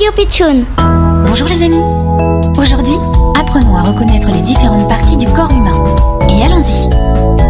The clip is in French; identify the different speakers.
Speaker 1: Radio Pitchoun.
Speaker 2: Bonjour les amis. Aujourd'hui, apprenons à reconnaître les différentes parties du corps humain. Et allons-y.